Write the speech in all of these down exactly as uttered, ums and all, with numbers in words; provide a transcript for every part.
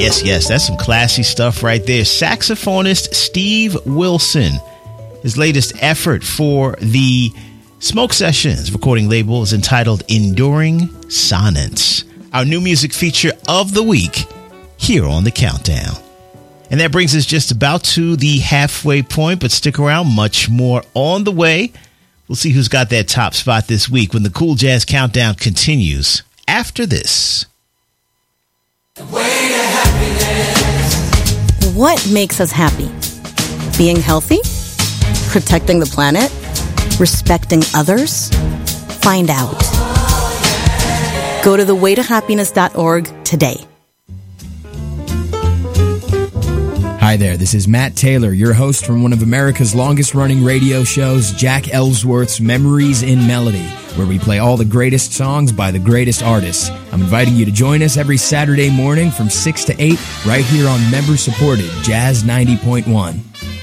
Yes, yes, that's some classy stuff right there. Saxophonist Steve Wilson. His latest effort for the Smoke Sessions recording label is entitled Enduring Sonnets. Our new music feature of the week here on The Countdown. And that brings us just about to the halfway point, but stick around, much more on the way. We'll see who's got that top spot this week when the Cool Jazz Countdown continues after this. What makes us happy? Being healthy? Protecting the planet? Respecting others? Find out. Go to the way to happiness dot org today. Hi there, this is Matt Taylor, your host from one of America's longest-running radio shows, Jack Ellsworth's Memories in Melody, where we play all the greatest songs by the greatest artists. I'm inviting you to join us every Saturday morning from six to eight, right here on member-supported Jazz ninety point one.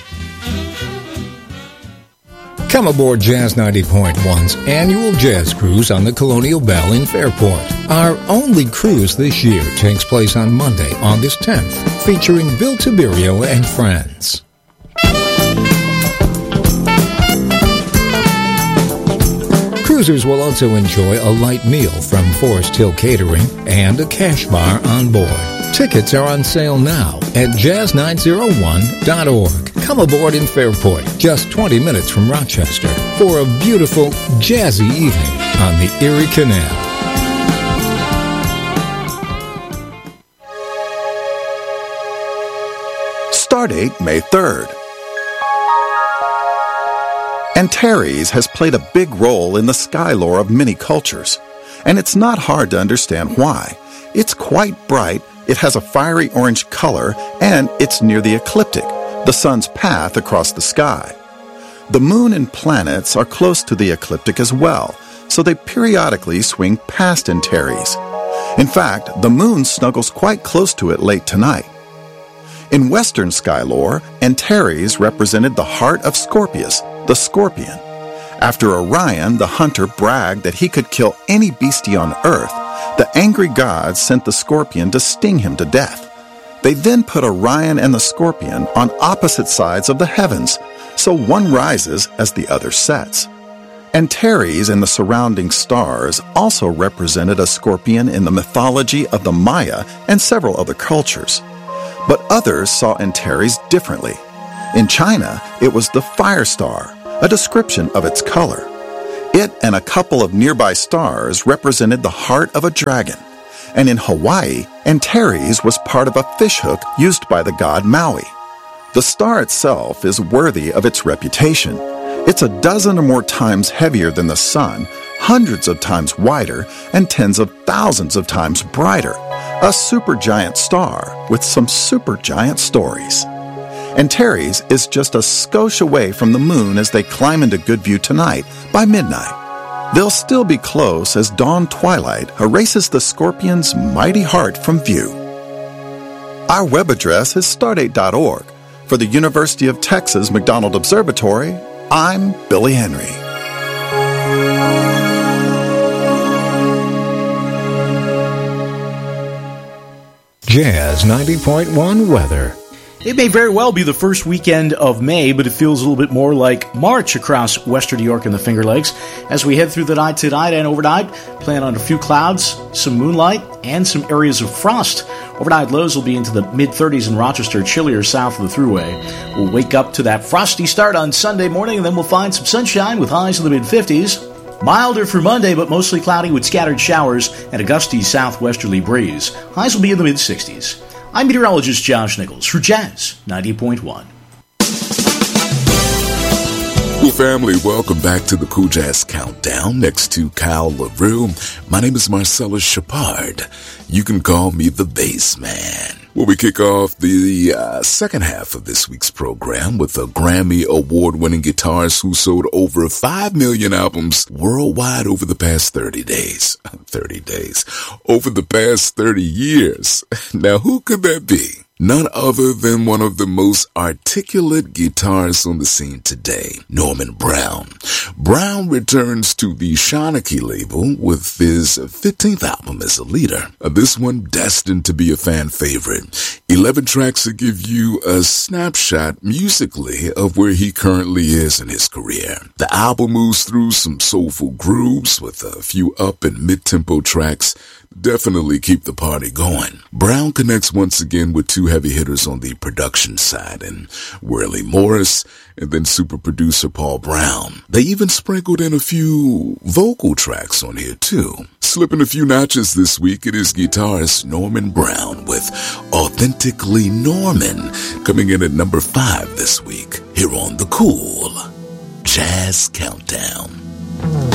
Come aboard Jazz ninety point one's annual jazz cruise on the Colonial Belle in Fairport. Our only cruise this year takes place on Monday, August tenth, featuring Bill Tiberio and friends. Cruisers will also enjoy a light meal from Forest Hill Catering and a cash bar on board. Tickets are on sale now at jazz nine oh one dot org. Come aboard in Fairport, just twenty minutes from Rochester, for a beautiful, jazzy evening on the Erie Canal. Stardate May third. Antares has played a big role in the sky lore of many cultures, and it's not hard to understand why. It's quite bright, it has a fiery orange color, and it's near the ecliptic, the sun's path across the sky. The moon and planets are close to the ecliptic as well, so they periodically swing past Antares. In fact, the moon snuggles quite close to it late tonight. In Western sky lore, Antares represented the heart of Scorpius, the scorpion. After Orion, the hunter, bragged that he could kill any beastie on Earth, the angry gods sent the scorpion to sting him to death. They then put Orion and the scorpion on opposite sides of the heavens, so one rises as the other sets. Antares and the surrounding stars also represented a scorpion in the mythology of the Maya and several other cultures. But others saw Antares differently. In China, it was the fire star, a description of its color. It and a couple of nearby stars represented the heart of a dragon. And in Hawaii, Antares was part of a fishhook used by the god Maui. The star itself is worthy of its reputation. It's a dozen or more times heavier than the sun, hundreds of times wider, and tens of thousands of times brighter. A supergiant star with some supergiant stories. Antares is just a skosh away from the moon as they climb into good view tonight by midnight. They'll still be close as dawn twilight erases the scorpion's mighty heart from view. Our web address is stardate dot org. For the University of Texas McDonald Observatory, I'm Billy Henry. Jazz ninety point one weather. It may very well be the first weekend of May, but it feels a little bit more like March across western New York and the Finger Lakes. As we head through the night tonight and overnight, plan on a few clouds, some moonlight, and some areas of frost. Overnight lows will be into the mid-thirties in Rochester, chillier south of the Thruway. We'll wake up to that frosty start on Sunday morning, and then we'll find some sunshine with highs in the mid-fifties. Milder for Monday, but mostly cloudy with scattered showers and a gusty southwesterly breeze. Highs will be in the mid-sixties. I'm meteorologist Josh Nichols for Jazz ninety point one. Well, family, welcome back to the Cool Jazz Countdown next to Kyle LaRue. My name is Marcellus Shepard. You can call me the Bass Man. Well, we kick off the uh, second half of this week's program with a Grammy award-winning guitarist who sold over five million albums worldwide over the past thirty days. thirty days. Over the past thirty years. Now, who could that be? none other than one of the most articulate guitarists on the scene today, Norman Brown. Brown returns to the Shanachie label with his fifteenth album as a leader. This one destined to be a fan favorite. eleven tracks to give you a snapshot musically of where he currently is in his career. The album moves through some soulful grooves with a few up and mid-tempo tracks. Definitely keep the party going. Brown connects once again with two heavy hitters on the production side, and Worley Morris and then super producer Paul Brown. They even sprinkled in a few vocal tracks on here too. Slipping a few notches this week, it is guitarist Norman Brown with Authentically Norman, coming in at number five this week here on the Cool Jazz Countdown.